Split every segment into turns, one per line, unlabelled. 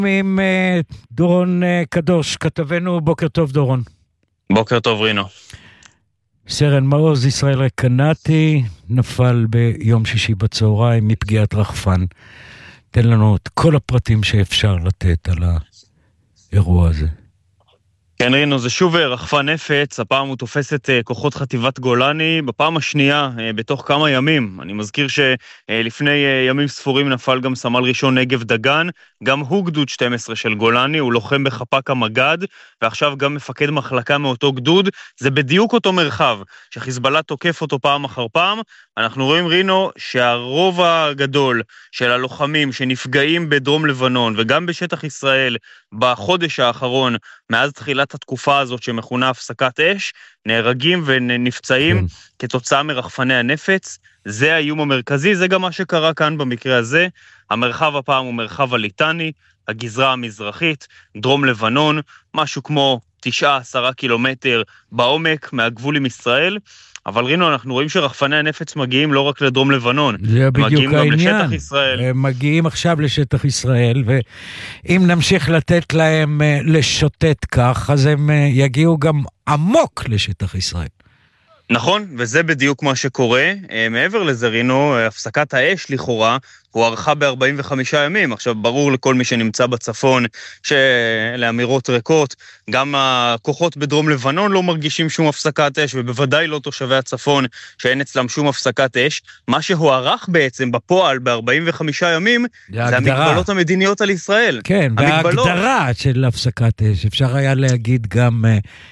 עם דורון קדוש, כתבנו. בוקר טוב דורון.
בוקר טוב רינו.
סרן מעוז ישראל רקנתי נפל ביום שישי בצהריים מפגיעת רחפן. תן לנו את כל הפרטים שאפשר לתת על האירוע הזה.
כן רינו, זה שוב רחפן נפץ, הפעם הוא תופס את כוחות חטיבת גולני, בפעם השנייה בתוך כמה ימים. אני מזכיר שלפני ימים ספורים נפל גם סמל ראשון נגב דגן, גם הוא גדוד 12 של גולני, הוא לוחם בחפ"ק המג"ד, ועכשיו גם מפקד מחלקה מאותו גדוד. זה בדיוק אותו מרחב שחיזבאללה תוקף אותו פעם אחר פעם. אנחנו רואים רינו שהרוב הגדול של הלוחמים שנפגעים בדרום לבנון וגם בשטח ישראל בחודש האחרון, מאז תחילת התקופה הזאת שמכונה הפסקת אש, נהרגים ונפצעים כתוצאה מרחפני הנפץ. זה האיום המרכזי, זה גם מה שקרה כאן במקרה הזה. המרחב הפעם הוא מרחב הליטני, הגזרה המזרחית, דרום לבנון, משהו כמו 9-10 קילומטר בעומק מהגבול עם ישראל. אבל רינו, אנחנו רואים שרחפני הנפץ מגיעים לא רק לדרום לבנון,
זה בדיוק העניין.
לשטח ישראל.
הם מגיעים עכשיו לשטח ישראל, ואם נמשיך לתת להם לשוטט כך, אז הם יגיעו גם עמוק לשטח ישראל.
נכון, וזה בדיוק מה שקורה. מעבר לזה רינו, הפסקת האש לכאורה, הוא ערכה ב-45 ימים. עכשיו ברור לכל מי שנמצא בצפון שאלה אמירות ריקות, גם הכוחות בדרום לבנון לא מרגישים שום הפסקת אש, ובוודאי לא תושבי הצפון שאין אצלם שום הפסקת אש. מה שהוארך בעצם בפועל ב-45 ימים, זה המגבלות המדיניות על ישראל.
כן, וההגדרה של הפסקת אש, אפשר היה להגיד גם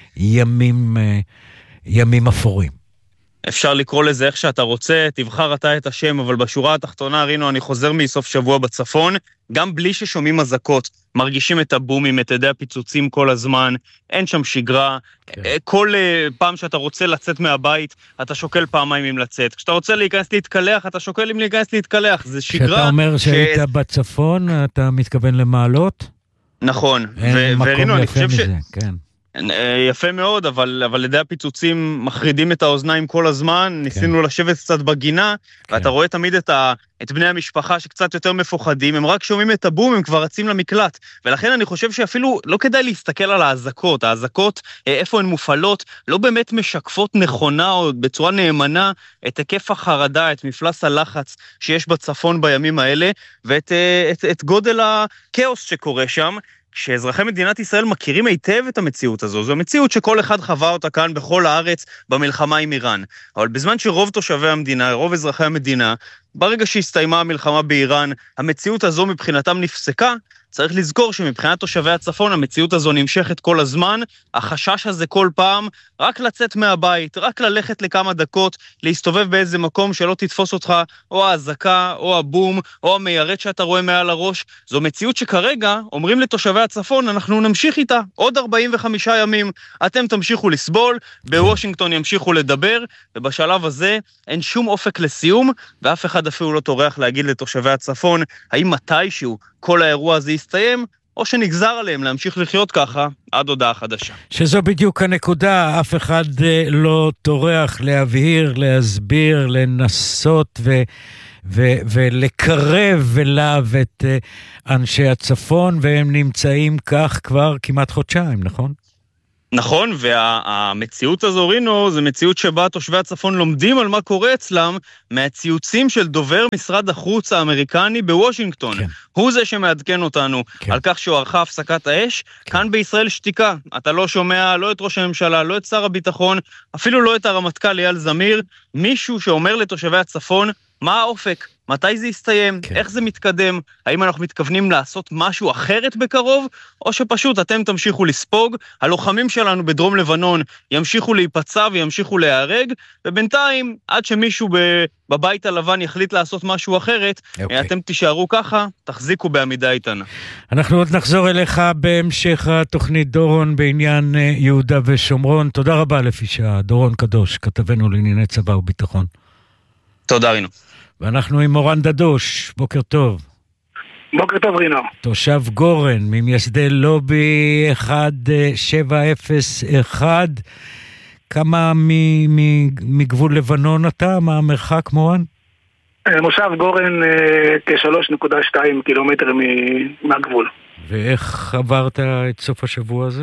ימים אפורים.
אפשר לקרוא לזה איך שאתה רוצה, תבחר אתה את השם, אבל בשורה התחתונה, רינו, אני חוזר מסוף שבוע בצפון, גם בלי ששומעים אזעקות, מרגישים את הבומים, את ידי הפיצוצים כל הזמן, אין שם שגרה, כן. כל פעם שאתה רוצה לצאת מהבית, אתה שוקל פעמיים אם לצאת, כשאתה רוצה להיכנס להתקלח, אתה שוקל אם להיכנס להתקלח, זה שגרה.
כשאתה אומר שהיית בצפון, אתה מתכוון למעלות?
נכון,
אין מקום יפה מזה, כן.
יפה מאוד, אבל ידי הפיצוצים מחרידים את האוזניים כל הזמן, ניסינו לשבת קצת בגינה, ואתה רואה תמיד את בני המשפחה שקצת יותר מפוחדים, הם רק שומעים את הבום, הם כבר רצים למקלט, ולכן אני חושב שאפילו לא כדאי להסתכל על האזעקות, האזעקות, איפה הן מופעלות, לא באמת משקפות נכונה או בצורה נאמנה את היקף החרדה, את מפלס הלחץ שיש בצפון בימים האלה, ואת גודל הכאוס שקורה שם, כשאזרחי מדינת ישראל מכירים היטב את המציאות הזו, זו מציאות שכל אחד חווה אותה כאן בכל הארץ במלחמה עם איראן. אבל בזמן שרוב תושבי המדינה, רוב אזרחי המדינה, ברגע שהסתיימה המלחמה באיראן, המציאות הזו מבחינתם נפסקה, צריך לזכור שמבחינת תושבי הצפון המציאות הזו נמשכת כל הזמן, החשש הזה כל פעם, רק לצאת מהבית, רק ללכת לכמה דקות, להסתובב באיזה מקום שלא תתפוס אותך, או ההזקה, או הבום, או המיירט שאתה רואה מעל הראש. זו מציאות שכרגע אומרים לתושבי הצפון, אנחנו נמשיך איתה עוד 45 ימים, אתם תמשיכו לסבול, בוושינגטון ימשיכו לדבר, ובשלב הזה אין שום אופק לסיום, ואף אחד אפילו לא טורח להגיד לתושבי הצפון, האם מתישהו כל האירוע הזה יסתיים, או שנגזר עליהם להמשיך לחיות ככה עד הודעה חדשה.
שזו בדיוק הנקודה, אף אחד לא טורח להבהיר, להסביר, לנסות ולקרב אליו את אנשי הצפון, והם נמצאים כך כבר כמעט חודשיים, נכון?
נכון, והמציאות הזו, רינו, זה מציאות שבה תושבי הצפון לומדים על מה קורה אצלם מהציוצים של דובר משרד החוץ האמריקני בוושינגטון. כן. הוא זה שמעדכן אותנו על כך שהוארכה הפסקת האש. כאן בישראל שתיקה. אתה לא שומע לא את ראש הממשלה, לא את שר הביטחון, אפילו לא את הרמטכ"ל אייל זמיר, מישהו שאומר לתושבי הצפון, מה האופק? מתי זה יסתיים? איך זה מתקדם? האם אנחנו מתכוונים לעשות משהו אחרת בקרוב? או שפשוט אתם תמשיכו לספוג, הלוחמים שלנו בדרום לבנון ימשיכו להיפצע וימשיכו להיהרג, ובינתיים, עד שמישהו בבית הלבן יחליט לעשות משהו אחרת, אתם תישארו ככה, תחזיקו בעמידה איתנה.
אנחנו עוד נחזור אליך בהמשך התוכנית דורון בעניין יהודה ושומרון. תודה רבה לפי שעה. דורון קדוש, כתבנו לענייני צבא וביטחון.
תודה רינו.
ואנחנו עם מורן דדוש, בוקר טוב.
בוקר טוב רינו.
תושב גורן, ממייסדי לובי 1701, כמה מגבול לבנון אתה? מה המרחק מורן?
מושב גורן כ-3.2 קילומטר מהגבול.
ואיך עברת את סוף השבוע הזה?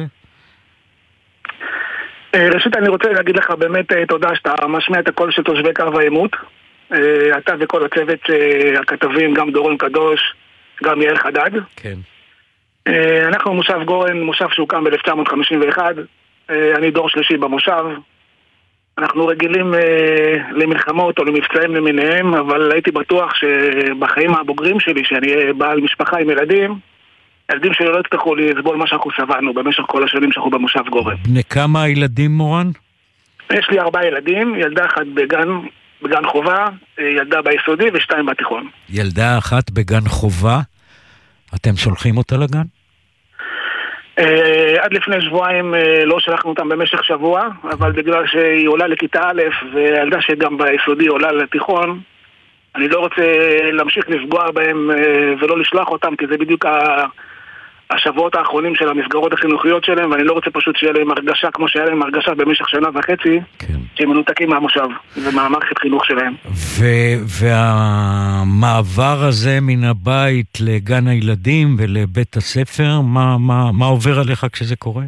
ראשית, אני רוצה להגיד לך באמת תודה שאתה משמיע את הקול של תושבי קו העימות. אתה וכל הצוות הכתבים, גם דורון קדוש, גם יעל חדד.
כן.
אנחנו מושב גורן, מושב שהוקם ב-1951. אני דור שלישי במושב. אנחנו רגילים למלחמות או למבצעים למיניהם, אבל הייתי בטוח שבחיים הבוגרים שלי, שאני אהיה בעל משפחה עם ילדים שלי לא יצטרכו לסבול מה שאנחנו סבלנו במשך כל השנים שאנחנו במושב גורן.
בני כמה ילדים, מורן?
יש לי 4 ילדים, ילדה אחת בגן חובה, ילדה ביסודי ו2 בתיכון.
ילדה אחת בגן חובה? אתם שולחים אותה לגן?
עד לפני שבועיים לא שלחנו אותם במשך שבוע, אבל בגלל שהיא עולה לכיתה א' וילדה שגם ביסודי עולה לתיכון, אני לא רוצה להמשיך לפגוע בהם ולא לשלוח אותם, כי זה בדיוק השבועות האחרונים של המסגרות החינוכיות שלהם, ואני לא רוצה פשוט שיהיה להם הרגשה כמו שהיה להם הרגשה במשך שנה וחצי, כן. שהם מנותקים מהמושב ומהמערכת חינוך שלהם.
והמעבר הזה מן הבית לגן הילדים ולבית הספר, מה עובר עליך כשזה קורה?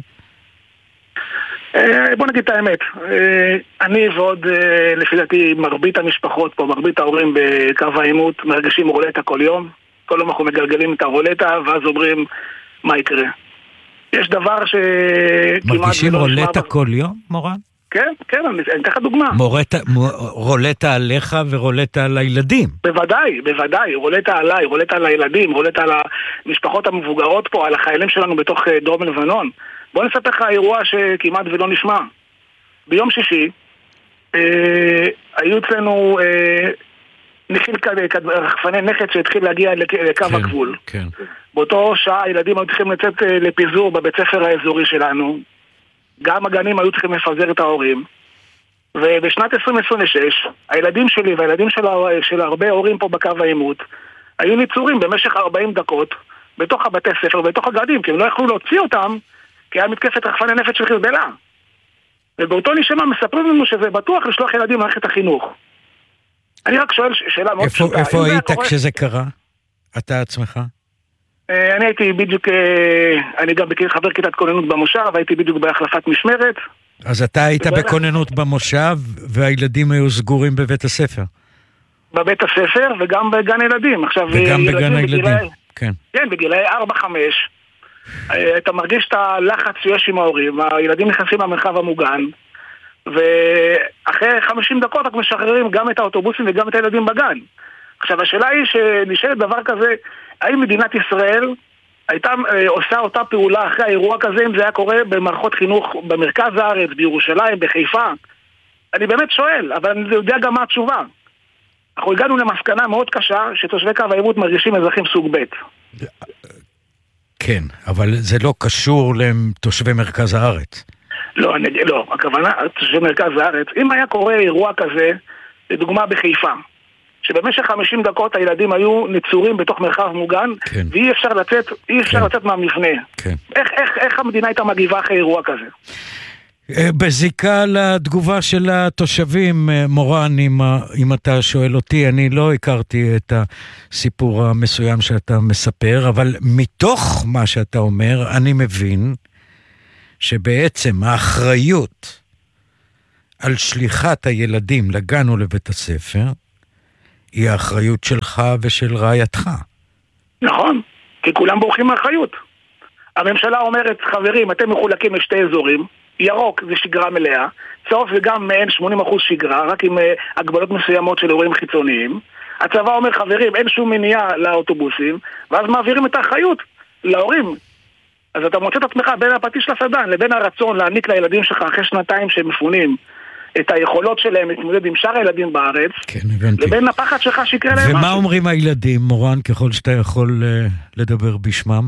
בוא נגיד את האמת, אני ועוד לפי דעתי מרבית המשפחות פה, מרבית ההורים בקו העימות מרגשים רולטה כל יום. כל יום אנחנו מגלגלים את הרולטה ואז אומרים מה יקרה. יש דבר
מרגישים רולטה כל יום, מורן?
כן, אני אתן לך דוגמה.
רולטה עליך ורולטה על הילדים.
בוודאי, רולטה עליי, רולטה על הילדים, רולטה על המשפחות המבוגרות פה, על החיילים שלנו בתוך דרום לבנון. בוא נספר לך אירוע שכמעט ולא נשמע. ביום שישי היו אצלנו נכין רחפני נכד שהתחיל להגיע לקו הגבול.
כן.
באותו שעה הילדים היו צריכים לצאת לפיזור בבית ספר האזורי שלנו. גם הגנים היו צריכים לפזר את ההורים. ובשנת 2026 הילדים שלי והילדים של הרבה הורים פה בקו העימות היו ניצורים במשך 40 דקות בתוך הבתי ספר, בתוך הגנים, כי הם לא יכלו להוציא אותם, כי היה מתקפת רחפני נפץ של חיזבאללה. ובאותו נשמע מספרים לנו שזה בטוח לשלוח ילדים במערכת החינוך. אני רק שואל שאלה מאוד פשוטה.
איפה היית כשזה קרה? אתה עצמך?
אני הייתי בדיוק, אני גם חבר כיתת כוננות במושב, הייתי בדיוק בהחלפת משמרת.
אז אתה היית בכוננות במושב, והילדים היו סגורים בבית הספר.
בבית הספר וגם בגן ילדים.
וגם בגן הילדים, כן.
כן, בגילאי 4-5. אתה מרגיש את הלחץ שיש עם ההורים, הילדים נכנסים למרחב המוגן, ואחרי 50 דקות רק משחררים גם את האוטובוסים וגם את הילדים בגן. עכשיו השאלה היא שנשאלת דבר כזה, האם מדינת ישראל הייתה עושה אותה פעולה אחרי האירוע כזה אם זה היה קורה במערכות חינוך במרכז הארץ, בירושלים, בחיפה? אני באמת שואל, אבל אני יודע גם מה התשובה. אנחנו הגענו למסקנה מאוד קשה שתושבי קו העימות מרגישים אזרחים סוג ב'.
כן, אבל זה לא קשור לתושבי מרכז הארץ.
לא, הכוונה, תושבי מרכז הארץ, אם היה קורה אירוע כזה, לדוגמה בחיפה, שבמשך 50 דקות הילדים היו נצורים בתוך מרחב מוגן, כן. ואי אפשר לצאת מהמבנה.
כן.
איך המדינה הייתה מגיבה אחרי אירוע כזה?
בזיקה לתגובה של התושבים, מורן, אם אתה שואל אותי, אני לא הכרתי את הסיפור המסוים שאתה מספר, אבל מתוך מה שאתה אומר, אני מבין שבעצם האחריות על שליחת הילדים לגן או לבית הספר, היא האחריות שלך ושל רעייתך. נכון,
כי כולם בורחים מאחריות. הממשלה אומרת, חברים, אתם מחולקים לשתי אזורים, ירוק זה שגרה מלאה, צהוב זה גם מעין 80% שגרה, רק עם הגבלות מסוימות של אירועים חיצוניים. הצבא אומר, חברים, אין שום מניעה לאוטובוסים, ואז מעבירים את האחריות להורים. אז אתה מוצא את עצמך בין הפטיש לסדן, לבין הרצון להעניק לילדים שלך אחרי שנתיים שהם מפונים, את היכולות שלהם להתמודד עם שאר הילדים בארץ,
כן, הבנתי.
לבין הפחד שלך שיקרה להם משהו.
ומה אומרים הילדים, מורן, ככל שאתה יכול לדבר בשמם?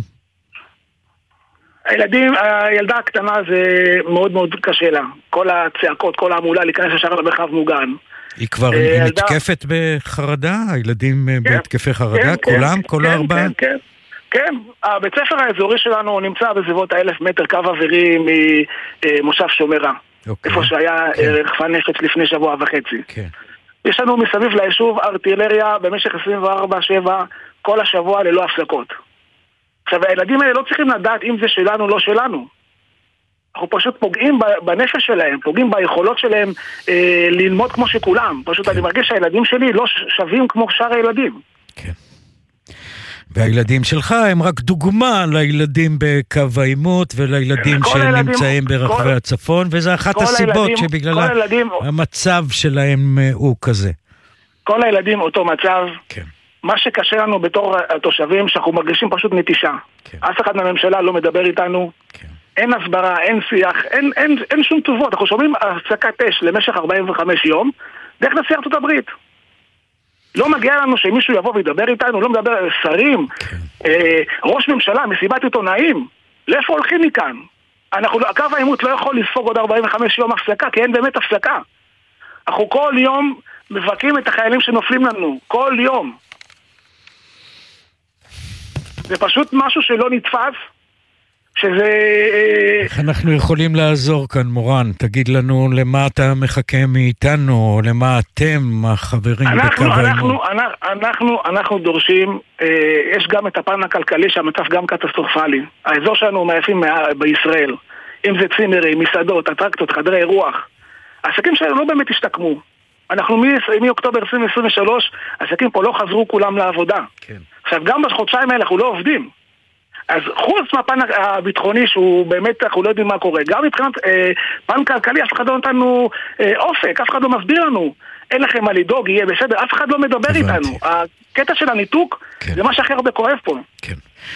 הילדה הקטנה זה מאוד מאוד קשה לה. כל הצעקות, כל העמולה להיכנס ישר למרחב מוגן.
היא כבר מתקפת בחרדה? הילדים בהתקפי חרדה? כולם? כל הארבע?
כן. הבית ספר האזורי שלנו נמצא בסביבות 1,000 מטר קו אווירי ממושב שומרה. איפה שהיה רחפן נפץ לפני שבוע וחצי. יש לנו מסביב ליישוב ארטילריה במשך 24/7 כל השבוע ללא הפסקות. עכשיו, הילדים האלה לא צריכים לדעת אם זה שלנו או לא שלנו. אנחנו פשוט פוגעים בנפש שלהם, פוגעים ביכולות שלהם ללמוד כמו שכולם. פשוט אני מרגיש שהילדים שלי לא שווים כמו שאר הילדים.
כן. והילדים שלך הם רק דוגמה לילדים בקו העימות ולילדים שנמצאים ברחבי הצפון, וזה אחת הסיבות שבגלל המצב שלהם הוא כזה.
כל הילדים אותו מצב.
כן.
מה שקשה לנו בתור התושבים, שאנחנו מרגישים פשוט נטישה. כן. אף אחד מהממשלה לא מדבר איתנו. כן. אין הסברה, אין שיח, אין שום טובות. אנחנו שומעים הפסקת אש למשך 45 יום, דרך נשיא ארצות הברית. לא מגיע לנו שמישהו יבוא וידבר איתנו, לא מדבר על שרים, ראש ממשלה, מסיבת עיתונאים. לאיפה הולכים מכאן? הקו העימות לא יכול לספוג עוד 45 יום הפסקה, כי אין באמת הפסקה. אנחנו כל יום מבקים את החיילים שנופלים לנו, כל יום. זה פשוט משהו שלא נתפס, שזה...
איך אנחנו יכולים לעזור כאן, מורן? תגיד לנו למה אתה מחכה מאיתנו, או למה אתם, החברים בקו העימות.
אנחנו דורשים, יש גם את הפן הכלכלי שהמצב גם קטסטרופלי. האזור שלנו מעייפים בישראל, אם זה צימרים, מסעדות, אטרקציות, חדרי אירוח. העסקים שלנו לא באמת השתקמו. אנחנו מאוקטובר 2023, העסקים פה לא חזרו כולם לעבודה. כן. עכשיו, גם בחודשיים האלה אנחנו לא עובדים. אז חוץ מהפן הביטחוני שהוא באמת, אנחנו לא יודעים מה קורה, גם מבחינת פן כלכלי, אף אחד לא נתנו אופק, אף אחד לא מסביר לנו, אין לכם מה לדאוג, יהיה בסדר, אף אחד לא מדבר איתנו. הקטע של הניתוק, זה מה שהכי הרבה כואב פה.
כן.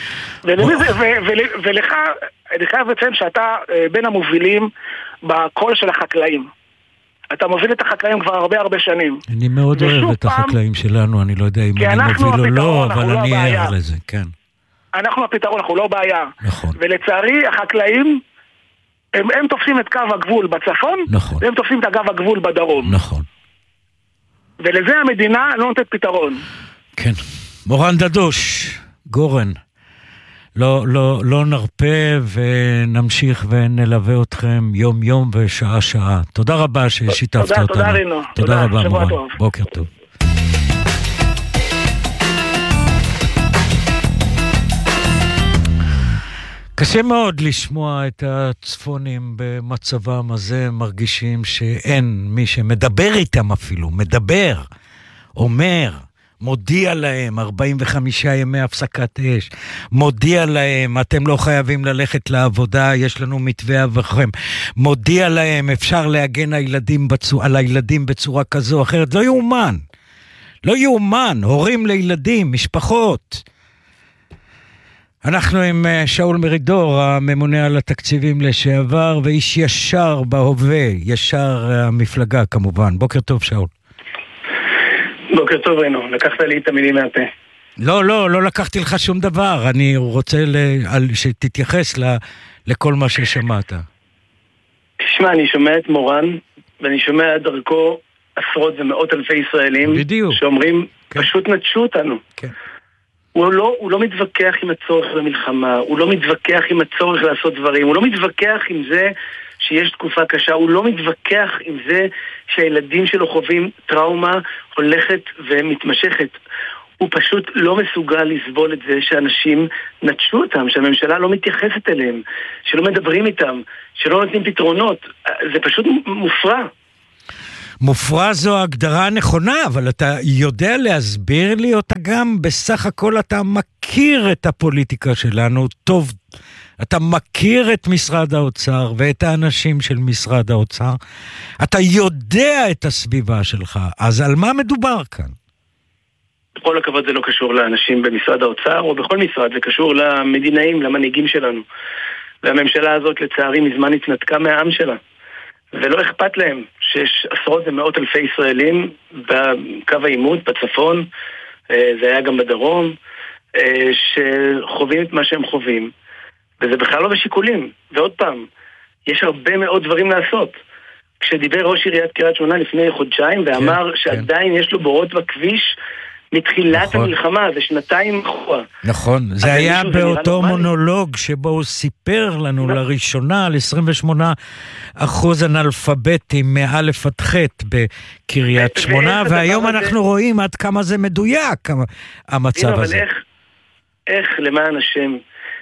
ולך, אני חייב לציין שאתה בין המובילים בקול של החקלאים. אתה מוביל את החקלאים כבר הרבה שנים.
אני מאוד אוהב את החקלאים שלנו, אני לא יודע אם אני מוביל או לא, אבל אני ער לזה, כן.
אנחנו הפתרון, אנחנו לא בעיה.
נכון.
ולצערי, החקלאים, הם תופסים את קו הגבול בצפון,
נכון.
והם תופסים את קו הגבול בדרום.
נכון.
ולזה המדינה לא נותנת פתרון.
כן. מורן דדוש, גורן, לא נרפה ונמשיך ונלווה אתכם יום יום ושעה שעה. תודה רבה ששיתפת אותנו.
תודה רינו.
תודה רבה מורן. בוקר טוב. קשה מאוד לשמוע את הצפונים במצבם הזה, מרגישים שאין מי שמדבר איתם אפילו, אומר, מודיע להם 45 ימי הפסקת אש, מודיע להם אתם לא חייבים ללכת לעבודה, יש לנו מתווה עבורכם, מודיע להם אפשר להגן על הילדים בצורה כזו או אחרת, לא יאומן, הורים לילדים, משפחות. אנחנו עם שאול מרידור, הממונה על התקציבים לשעבר, ואיש ישר בהווה, ישר המפלגה כמובן. בוקר טוב שאול.
בוקר טוב רינו, לקחת לי את המילים מהפה.
לא לקחתי לך שום דבר, אני רוצה שתתייחס לכל מה ששמעת.
תשמע, אני שומע את מורן, ואני שומע דרכו עשרות ומאות אלפי ישראלים,
בדיוק.
שאומרים,
כן.
פשוט נטשו אותנו.
כן.
הוא לא מתווכח עם הצורך במלחמה, הוא לא מתווכח עם הצורך לעשות דברים, הוא לא מתווכח עם זה שיש תקופה קשה, הוא לא מתווכח עם זה שהילדים שלו חווים טראומה הולכת ומתמשכת. הוא פשוט לא מסוגל לסבול את זה שאנשים נטשו אותם, שהממשלה לא מתייחסת אליהם, שלא מדברים איתם, שלא נותנים פתרונות. זה פשוט מופרע.
מופרע זו הגדרה נכונה, אבל אתה יודע להסביר לי אותה גם, בסך הכל אתה מכיר את הפוליטיקה שלנו טוב, אתה מכיר את משרד האוצר ואת האנשים של משרד האוצר, אתה יודע את הסביבה שלך, אז על מה מדובר כאן?
בכל הכבוד זה לא קשור לאנשים במשרד האוצר, או בכל משרד, זה קשור למדינאים, למנהיגים שלנו. והממשלה הזאת לצערי מזמן התנתקה מהעם שלה. ולא אכפת להם שיש עשרות ומאות אלפי ישראלים בקו העימות, בצפון, זה היה גם בדרום, שחווים את מה שהם חווים, וזה בכלל לא בשיקולים. ועוד פעם, יש הרבה מאוד דברים לעשות. כשדיבר ראש עיריית קריית שמונה לפני חודשיים, ואמר שעדיין יש לו בורות בכביש, מתחילת המלחמה, זה שנתיים אחורה.
נכון, זה היה באותו מונולוג שבו הוא סיפר לנו לראשונה על 28% אנאלפביתים מאלף עד ח' בקריית שמונה, והיום אנחנו רואים עד כמה זה מדויק, המצב הזה.
איך למען השם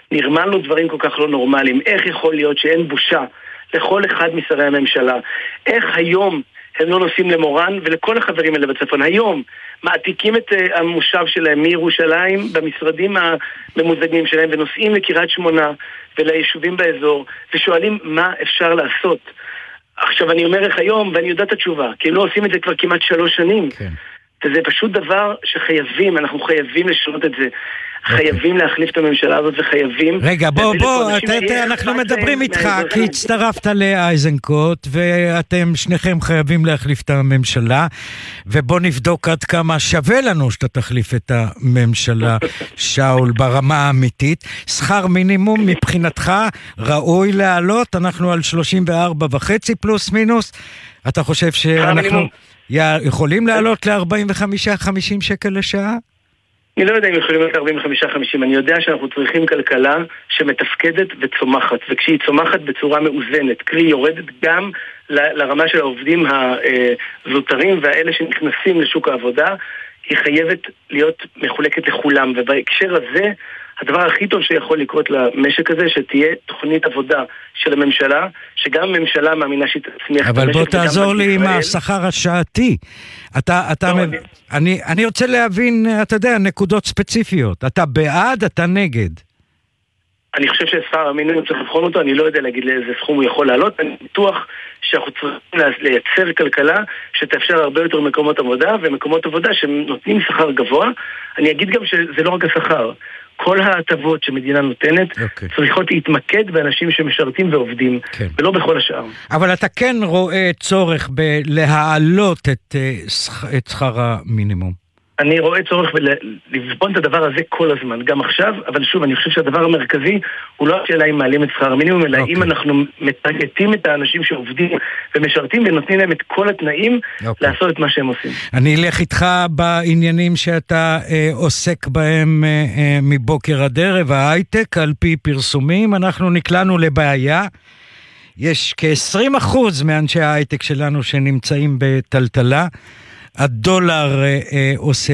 נרמן לו דברים כל כך לא נורמליים. איך יכול להיות שאין בושה לכל אחד משרי הממשלה? איך היום הם לא נוסעים למורן ולכל החברים האלה בצפון? היום מעתיקים את המושב שלהם מירושלים במשרדים הממוזגים שלהם ונוסעים לקריית שמונה וליישובים באזור ושואלים מה אפשר לעשות. עכשיו אני אומר איך היום, ואני יודע את התשובה, כי הם לא עושים את זה כבר כמעט 3 שנים. כן. וזה פשוט דבר שחייבים, אנחנו חייבים לשנות את זה. חייבים להחליף את הממשלה הזאת וחייבים...
רגע, בוא, אנחנו מדברים איתך, כי הצטרפת לאייזנקוט, ואתם שניכם חייבים להחליף את הממשלה, ובוא נבדוק עד כמה שווה לנו שאתה תחליף את הממשלה, שאול, ברמה האמיתית. שכר מינימום מבחינתך ראוי לעלות, אנחנו על 34.5 פלוס מינוס, אתה חושב שאנחנו יכולים לעלות ל-45-50 שקל לשעה?
אני לא יודע אם יכולים להיות 45-50, אני יודע שאנחנו צריכים כלכלה שמתפקדת וצומחת, וכשהיא צומחת בצורה מאוזנת, קרי יורדת גם לרמה של העובדים הזוטרים והאלה שנכנסים לשוק העבודה, היא חייבת להיות מחולקת לכולם, ובהקשר הזה, הדבר הכי טוב שיכול לקרות למשק הזה, שתהיה תוכנית עבודה של הממשלה, שגם הממשלה מאמינה שהיא תצמיח.
אבל בוא תעזור לי עם השכר השעתי. אני רוצה להבין, אתה יודע, נקודות ספציפיות. אתה בעד, אתה נגד.
אני חושב ששכר המינימום צריך לבחון אותו, אני לא יודע להגיד לאיזה סכום הוא יכול לעלות, אני בטוח שאנחנו צריכים לייצר כלכלה שתאפשר הרבה יותר מקומות עבודה, ומקומות עבודה שנותנים שכר גבוה. אני אגיד גם שזה לא רק השכר. כל ההטבות שמדינה נותנת צריכות להתמקד באנשים שמשרתים ועובדים, ולא בכל השאר.
אבל אתה כן רואה צורך בלהעלות את שכר המינימום.
אני רואה צורך לבחון את הדבר הזה כל הזמן, גם עכשיו, אבל שוב, אני חושב שהדבר המרכזי הוא לא השאלה אם מעלים את שכר המינימום, אלא אם אנחנו מטרגטים את האנשים שעובדים ומשרתים ונותנים להם את כל התנאים לעשות את מה שהם עושים.
אני אלך איתך בעניינים שאתה עוסק בהם מבוקר עד ערב, ההייטק, על פי פרסומים, אנחנו נקלענו לבעיה. יש כ-20% מאנשי ההייטק שלנו שנמצאים בטלטלה, הדולר עושה,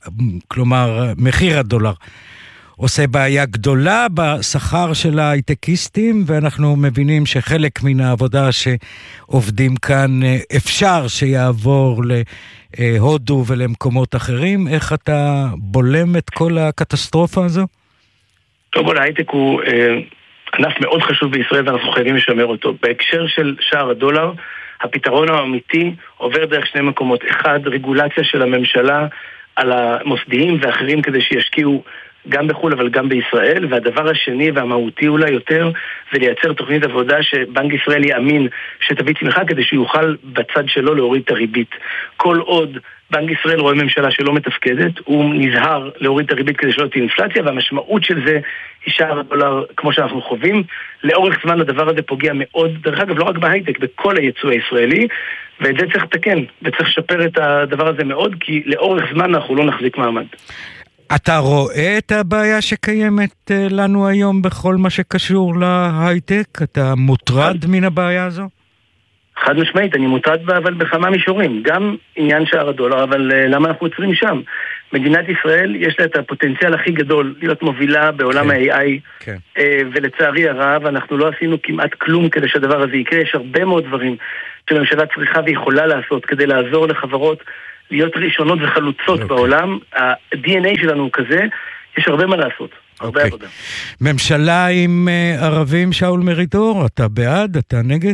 כלומר, מחיר הדולר עושה בעיה גדולה בשכר של ההייטקיסטים, ואנחנו מבינים שחלק מן העבודה שעובדים כאן אפשר שיעבור להודו ולמקומות אחרים. איך אתה בולם את כל הקטסטרופה הזו?
טוב, ההייטק הוא ענף מאוד חשוב בישראל ואנחנו חייבים לשמר אותו. בהקשר של שער הדולר, הפתרון האמיתי עובר דרך 2 מקומות. אחד, רגולציה של הממשלה על המוסדיים ואחרים כדי שישקיעו גם בחול אבל גם בישראל, והדבר השני והמהותי אולי יותר זה לייצר תוכנית עבודה שבנק ישראל יאמין שתביא צמיחה כדי שיוכל בצד שלו להוריד את הריבית. כל עוד בנק ישראל רואה ממשלה שלא מתפקדת, הוא נזהר להוריד את הריבית כדי שלא תהיה אינפלציה, והמשמעות של זה היא שער הדולר כמו שאנחנו חווים. לאורך זמן הדבר הזה פוגע מאוד, דרך אגב לא רק בהייטק, בכל הייצוא הישראלי, ואת זה צריך לתקן, וצריך לשפר את הדבר הזה מאוד, כי לאורך זמן אנחנו לא נחזיק מעמד.
אתה רואה את הבעיה שקיימת לנו היום בכל מה שקשור להייטק? אתה מוטרד מן הבעיה הזו?
חד משמעית, אני מוטרד אבל בכמה מישורים. גם עניין שער הדולר, אבל למה אנחנו עוצרים שם? מדינת ישראל יש לה את הפוטנציאל הכי גדול להיות מובילה בעולם ה-AI, ולצערי הרב אנחנו לא עשינו כמעט כלום כדי שהדבר הזה יקרה. יש הרבה מאוד דברים שהממשלה צריכה ויכולה לעשות כדי לעזור לחברות להיות ראשונות וחלוצות בעולם. ה-DNA שלנו הוא כזה, יש הרבה מה לעשות, הרבה עבודה.
ממשלה עם ערבים, שאול מרידור, אתה בעד? אתה נגד?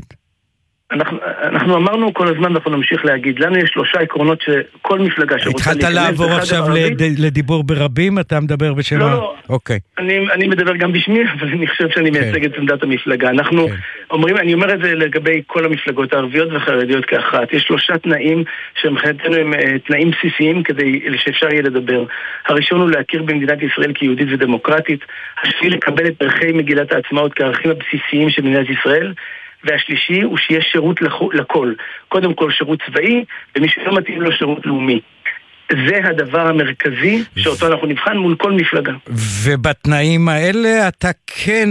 אנחנו אמרנו כל הזמן, אנחנו נמשיך להגיד, לנו יש 3 עקרונות שכל מפלגה שרוצה
להיכנס... התחלת לעבור עכשיו לדיבור ברבים, אתה מדבר בשם...
לא, אוקיי. אני מדבר גם בשמי, אבל אני חושב שאני מייצג את עמדת המפלגה. אנחנו אומרים, אני אומר את זה לגבי כל המפלגות הערביות והחרדיות כאחת. יש 3 תנאים שמבחינתנו הם תנאים בסיסיים כדי שאפשר יהיה לדבר. הראשון הוא להכיר במדינת ישראל כיהודית ודמוקרטית, השני לקבל את ערכי מגילת העצמאות כערכים הבסיסיים של מדינת ישראל, והשלישי הוא שיש שירות לכל. קודם כל שירות צבאי, ומי שלא מתאים לו שירות לאומי. זה הדבר המרכזי שאותו אנחנו נבחן מול כל מפלגה.
ובתנאים האלה אתה כן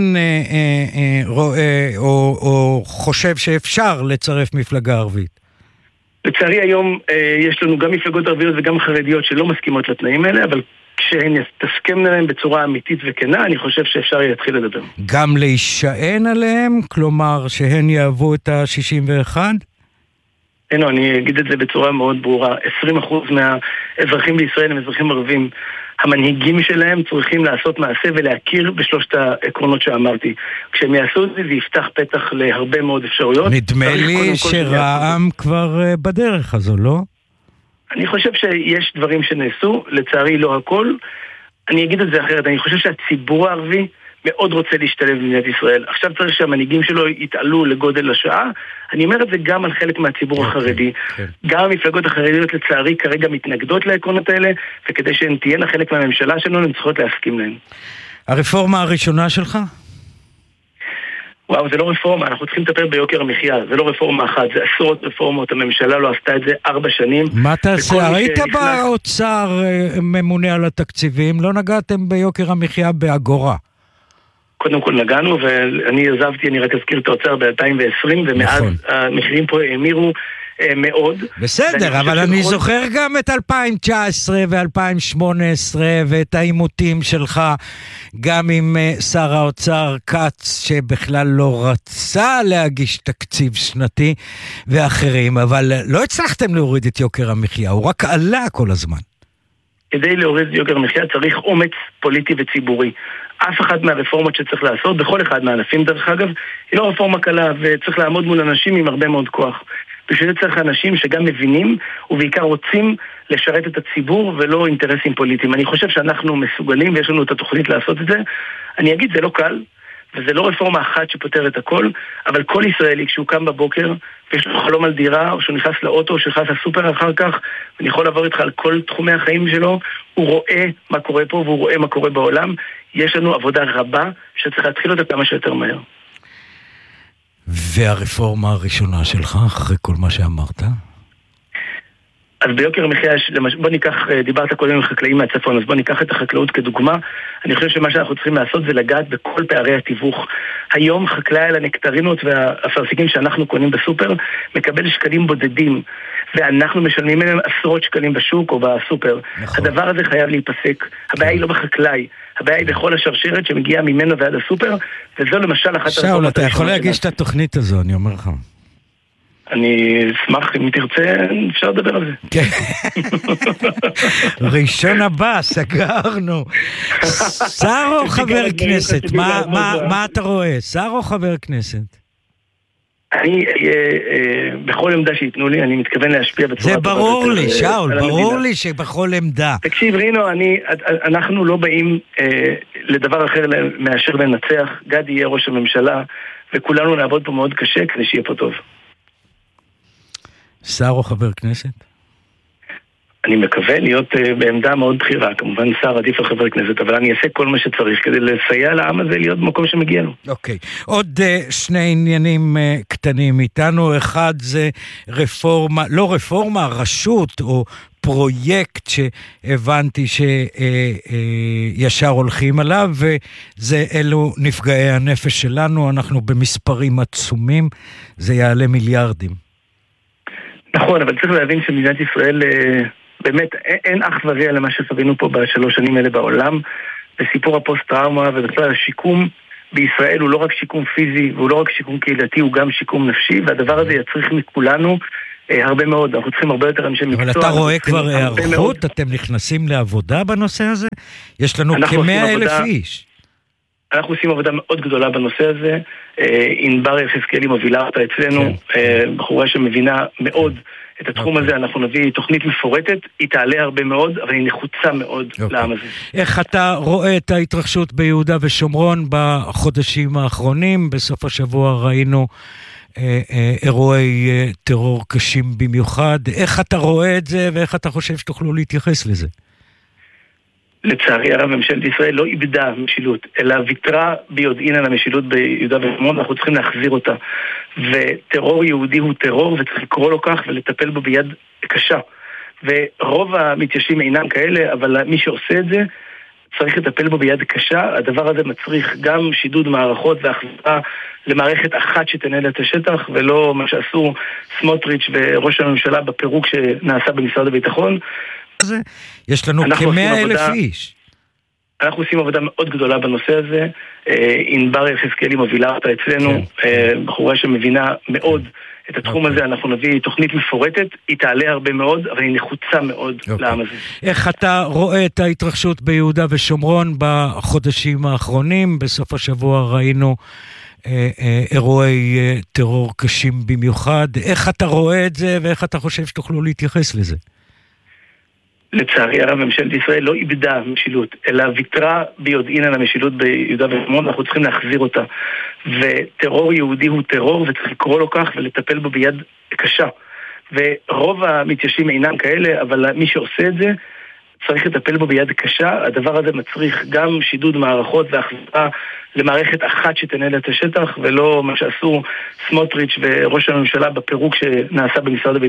רואה או חושב שאפשר לצרף מפלגה ערבית?
לצערי היום יש לנו גם מפלגות ערביות וגם חרדיות שלא מסכימות לתנאים האלה, אבל כשהן תסכמנה להם בצורה אמיתית וכנה, אני חושב שאפשר להתחיל לדבר.
גם להישען עליהם? כלומר, שהן יאהבו את ה-61?
אני אגיד את זה בצורה מאוד ברורה. 20% מהאזרחים בישראל הם אזרחים ערבים. המנהיגים שלהם צריכים לעשות מעשה ולהכיר בשלושת העקרונות שאמרתי. כשהם יעשו את זה, זה יפתח פתח להרבה מאוד אפשרויות.
נדמה לי שרע"מ כבר בדרך הזו, לא?
אני חושב שיש דברים שנעשו, לצערי לא הכל. אני אגיד את זה אחרת, אני חושב שהציבור הערבי מאוד רוצה להשתלב במדינת ישראל. עכשיו צריך שהמנהיגים שלו יתעלו לגודל השעה. אני אומר את זה גם על חלק מהציבור החרדי. גם המפלגות החרדיות לצערי כרגע מתנגדות לעקרונות האלה, וכדי שהן תהיינה חלק מהממשלה שלנו, הן צריכות להסכים להן.
הרפורמה הראשונה שלך?
וואו, זה לא רפורמה, אנחנו צריכים לטפל ביוקר המחיה, זה לא רפורמה אחת, זה עשרות רפורמות, הממשלה לא עשתה את זה 4 שנים.
מה תעשה? היית באוצר ממונה על התקציבים, לא נגעתם ביוקר המחיה באגורה.
קודם כל נגענו, ואני עזבתי, אני רק אזכיר את האוצר ב-2020, ומאז המחירים פה האמירו מאוד.
בסדר, אבל אני זוכר גם את 2019 ו-2018 ואת העימותים שלך, גם עם שר האוצר קץ, שבכלל לא רצה להגיש תקציב שנתי, ואחרים, אבל לא הצלחתם להוריד את יוקר המחיה, הוא רק עלה כל הזמן.
כדי להוריד את יוקר המחיה צריך אומץ פוליטי וציבורי. אף אחת מהרפורמות שצריך לעשות, בכל אחד מהענפים דרך אגב, היא לא רפורמה קלה, וצריך לעמוד מול אנשים עם הרבה מאוד כוח. בשביל זה צריך אנשים שגם מבינים, ובעיקר רוצים לשרת את הציבור, ולא אינטרסים פוליטיים. אני חושב שאנחנו מסוגלים, ויש לנו את התוכנית לעשות את זה. אני אגיד, זה לא קל, וזה לא רפורמה אחת שפותרת הכל, אבל כל ישראלי, כשהוא קם בבוקר, ויש לו חלום על דירה, או שהוא נכנס לאוטו, או שהוא נכנס לסופר אחר כך, ואני יכול לעבור איתך על כל תחומי החיים שלו, הוא רואה מה קורה פה, והוא רואה מה קורה בעולם. יש לנו עבודה רבה שצריך להתחיל אותה כמה שיותר מהר.
והרפורמה הראשונה שלך, אחרי כל מה שאמרת?
אז ביוקר המחיה, בוא ניקח, דיברת קודם עם חקלאים מהצפון, אז בוא ניקח את החקלאות כדוגמה. אני חושב שמה שאנחנו צריכים לעשות זה לגעת בכל פערי התיווך. היום חקלאי על הנקטרינות והאפרסיקים שאנחנו קונים בסופר, מקבל שקלים בודדים, ואנחנו משלמים עליהם עשרות שקלים בשוק או בסופר. נכון. הדבר הזה חייב להיפסק. הבעיה היא לא בחקלאי, הבעיה היא בכל השרשרת שמגיעה ממנו ועד הסופר, וזו למשל אחת...
שאול, אתה יכול להגיש את התוכנית הזו, אני אומר לך.
אני אשמח, אם תרצה, אפשר לדבר על זה.
כן. ראשון הבא, סגרנו. שר או חבר כנסת? מה אתה רואה? שר או חבר כנסת?
אני, בכל עמדה שיתנו לי, אני מתכוון להשפיע בצורה...
זה ברור לי, שאול, ברור לי שבכל עמדה.
תקשיב, רינו, אנחנו לא באים לדבר אחר מאשר לנצח. גדי יהיה ראש הממשלה, וכולנו נעבוד פה מאוד קשה כדי שיהיה פה טוב.
שר או חבר כנסת?
אני מקווה להיות בעמדה מאוד בחירה. כמובן שר עדיף על חבר כנסת, אבל אני אעשה כל מה שצריך כדי לסייע לעם הזה להיות במקום שמגיע לו.
אוקיי. עוד 2 עניינים קטנים איתנו. אחד זה רפורמה, לא רפורמה, רשות או פרויקט שהבנתי שישר הולכים עליו, וזה אלו נפגעי הנפש שלנו. אנחנו במספרים עצומים, זה יעלה מיליארדים.
נכון, אבל צריך להבין שמדינת ישראל, באמת אין אח ורע למה שסבינו פה ב3 שנים האלה בעולם, בסיפור הפוסט-טראומה ובכלל השיקום בישראל הוא לא רק שיקום פיזי, והוא לא רק שיקום קהילתי, הוא גם שיקום נפשי, והדבר הזה יצריך מכולנו הרבה מאוד, אנחנו צריכים הרבה יותר אנשי מקצוע.
אבל אתה רואה כבר הערכות, אתם נכנסים לעבודה בנושא הזה? יש לנו כ100,000 איש.
אנחנו עושים עבודה מאוד גדולה בנושא הזה, ענבר יחזקאלי מובילה אותה אצלנו, בחורה שמבינה מאוד את התחום הזה, אנחנו נביא תוכנית מפורטת, היא תעלה הרבה מאוד, אבל היא נחוצה מאוד לעם הזה.
איך אתה רואה את ההתרחשות ביהודה ושומרון בחודשים האחרונים? בסוף השבוע ראינו אירועי טרור קשים במיוחד. איך אתה רואה את זה, ואיך אתה חושב שתוכלו להתייחס לזה?
לצערי הרב, ממשלת ישראל לא איבדה משילות, אלא ויתרה ביודעין על המשילות ביהודה ושומרון, אנחנו צריכים להחזיר אותה. וטרור יהודי הוא טרור, וצריך לקרוא לו כך ולטפל בו ביד קשה. ורוב המתיישבים אינם כאלה, אבל מי שעושה את זה, צריך לטפל בו ביד קשה. הדבר הזה מצריך גם שידוד מערכות והחזרה למערכת אחת שתנהל את השטח, ולא מה שעשו סמוטריץ' וראש הממשלה בפירוק שנעשה במשרד הביטחון.
הזה? יש לנו כ-100,000 איש.
אנחנו עושים עבודה מאוד גדולה בנושא הזה. ענבר יחזקאלי מובילה אותה אצלנו, בחורה שמבינה מאוד את התחום הזה. אנחנו נביא תוכנית מפורטת, היא תעלה הרבה מאוד, אבל היא נחוצה מאוד לעם הזה.
איך אתה רואה את ההתרחשות ביהודה ושומרון בחודשים האחרונים? בסוף השבוע ראינו אירועי טרור קשים במיוחד. איך אתה רואה את זה, ואיך אתה חושב שתוכלו להתייחס לזה?
לצערי הרב, ממשלת ישראל לא איבדה משילות, אלא ויתרה ביודעין על המשילות ביהודה ושומרון. אנחנו צריכים להחזיר אותה. וטרור יהודי הוא טרור, וצריך לקרוא לו כך ולטפל בו ביד קשה. ורוב המתיישבים אינם כאלה, אבל מי שעושה את זה, צריך לטפל בו ביד קשה. הדבר הזה מצריך גם שידוד מערכות והחזרה למערכת אחת שתנהל את השטח, ולא מה שעשו סמוטריץ' וראש הממשלה בפירוק שנעשה במשרד הביטחון.